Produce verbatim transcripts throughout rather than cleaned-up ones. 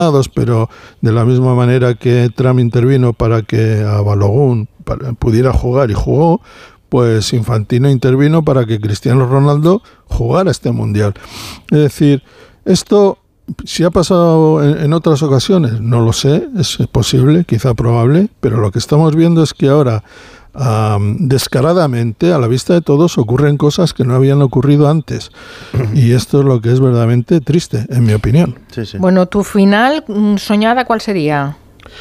pero de la misma manera que Trump intervino para que a Balogun pudiera jugar y jugó, pues Infantino intervino para que Cristiano Ronaldo jugara este Mundial. Es decir, esto, si ha pasado en, en otras ocasiones, no lo sé, es posible, quizá probable, pero lo que estamos viendo es que ahora, um, descaradamente, a la vista de todos, ocurren cosas que no habían ocurrido antes. Y esto es lo que es verdaderamente triste, en mi opinión. Sí, sí. Bueno, ¿tu final soñada cuál sería?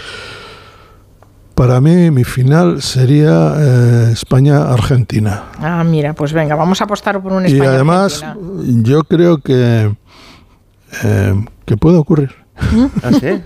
Para mí, mi final sería eh, España-Argentina. Ah, mira, pues venga, vamos a apostar por un España-Argentina. Y además, yo creo que, eh, que puede ocurrir. ¿Ah, sí?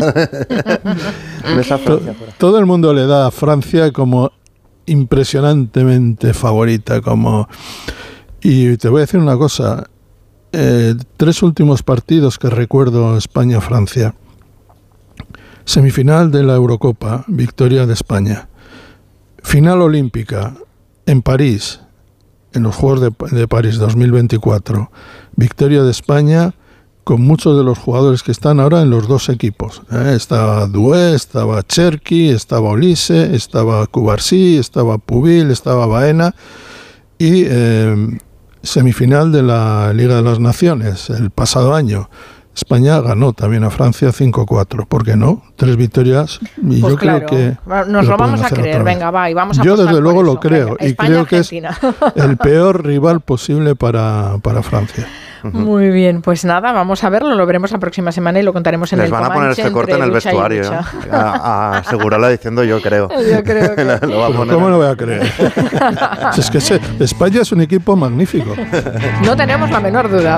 To- todo el mundo le da a Francia como impresionantemente favorita. Como Y te voy a decir una cosa. Eh, tres últimos partidos que recuerdo, España-Francia. Semifinal de la Eurocopa, victoria de España. Final olímpica en París, en los Juegos de, de París dos mil veinticuatro. Victoria de España con muchos de los jugadores que están ahora en los dos equipos. ¿eh? Estaba Doué, estaba Cherki, estaba Olise, estaba Cubarsí, estaba Pubil, estaba Baena. Y eh, semifinal de la Liga de las Naciones, el pasado año. España ganó también a Francia cinco cuatro. ¿Por qué no? Tres victorias y pues yo claro, creo que nos lo vamos a creer. Venga, va, y vamos a Yo desde luego eso. lo creo. Venga, y España, creo que Argentina. es el peor rival posible para, para Francia. Muy bien, pues nada, vamos a verlo, lo veremos la próxima semana y lo contaremos en Les el van a poner este corte en el vestuario, ¿eh? a, a asegurarla diciendo yo creo. Yo creo que... lo va a poner. ¿Cómo lo voy a creer? Es que se, España es un equipo magnífico. No tenemos la menor duda.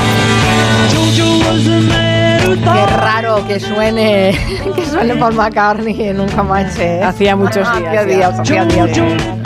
Qué raro que suene que suene Paul McCartney en un Camache. Hacía muchos días. Hacía días, hacía días.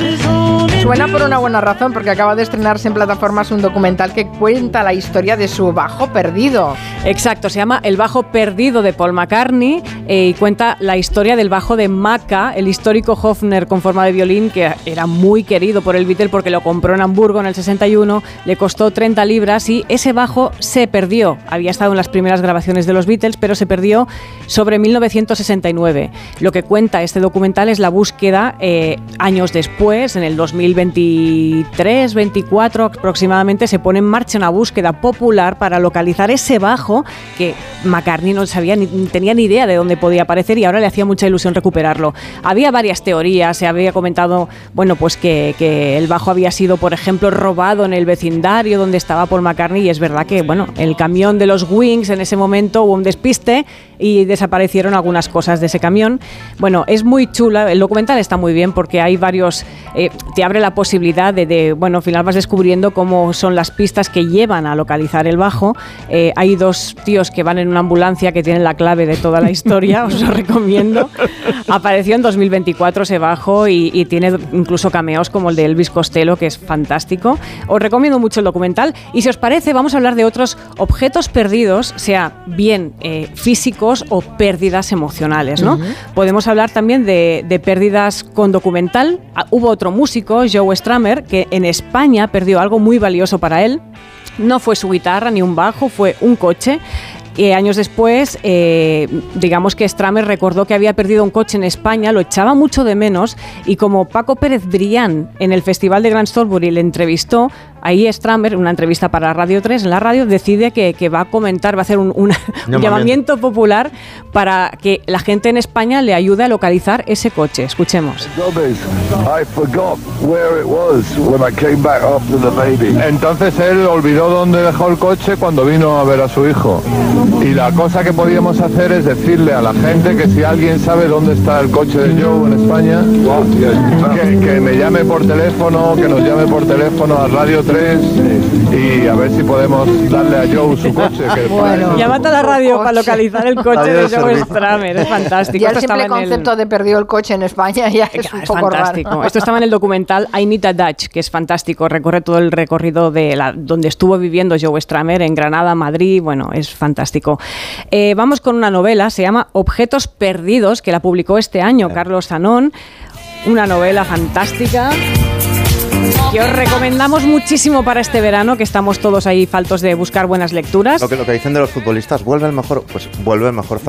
Suena por una buena razón, porque acaba de estrenarse en plataformas un documental que cuenta la historia de su bajo perdido. Exacto, se llama El bajo perdido de Paul McCartney eh, y cuenta la historia del bajo de Macca, el histórico Hofner con forma de violín que era muy querido por el Beatle porque lo compró en Hamburgo en el sesenta y uno, le costó treinta libras y ese bajo se perdió. Había estado en las primeras grabaciones de los Beatles, pero se perdió sobre mil novecientos sesenta y nueve. Lo que cuenta este documental es la búsqueda eh, años después, en el dos mil veintitrés, veinticuatro aproximadamente, se pone en marcha una búsqueda popular para localizar ese bajo que McCartney no sabía ni tenía ni idea de dónde podía aparecer y ahora le hacía mucha ilusión recuperarlo. Había varias teorías, se había comentado, bueno, pues que, que el bajo había sido, por ejemplo, robado en el vecindario donde estaba Paul McCartney, y es verdad que, bueno, el camión de los Wings en ese momento hubo un despiste y desaparecieron algunas cosas de ese camión. Bueno, es muy chula, el documental está muy bien porque hay varios, eh, te abre la posibilidad de, de, bueno, al final vas descubriendo cómo son las pistas que llevan a localizar el bajo. Eh, hay dos tíos que van en una ambulancia que tienen la clave de toda la historia, os lo recomiendo. Apareció en dos mil veinticuatro ese bajo y, y tiene incluso cameos como el de Elvis Costello, que es fantástico. Os recomiendo mucho el documental y si os parece vamos a hablar de otros objetos perdidos, sea bien eh, físicos o pérdidas emocionales, ¿no? Uh-huh. Podemos hablar también de, de pérdidas con documental. Ah, hubo otro músico, Joe Strummer, que en España perdió algo muy valioso para él. No fue su guitarra ni un bajo, fue un coche. Y años después, eh, digamos que Strummer recordó que había perdido un coche en España, lo echaba mucho de menos y como Paco Pérez Brián en el Festival de Grand Stolbury le entrevistó, ahí Strummer, una entrevista para Radio tres, en la radio, decide que, que va a comentar, va a hacer un, una, un llamamiento popular para que la gente en España le ayude a localizar ese coche. Escuchemos. Entonces él olvidó dónde dejó el coche cuando vino a ver a su hijo. Y la cosa que podíamos hacer es decirle a la gente que si alguien sabe dónde está el coche de Joe en España, que, que me llame por teléfono, que nos llame por teléfono a Radio tres y a ver si podemos darle a Joe su coche. Que bueno, llámate a la radio para localizar el coche de Joe Strummer, es fantástico. Ya el simple concepto el... de perdió el coche en España ya es, es un poco fantástico. Raro. Esto estaba en el documental I Need a Dutch, que es fantástico, recorre todo el recorrido de la, donde estuvo viviendo Joe Strummer, en Granada, Madrid, bueno, es fantástico. Eh, vamos con una novela, se llama Objetos Perdidos, que la publicó este año Carlos Zanón, una novela fantástica. que os recomendamos muchísimo para este verano, que estamos todos ahí faltos de buscar buenas lecturas. Lo que, lo que dicen de los futbolistas, vuelve el mejor, pues vuelve el mejor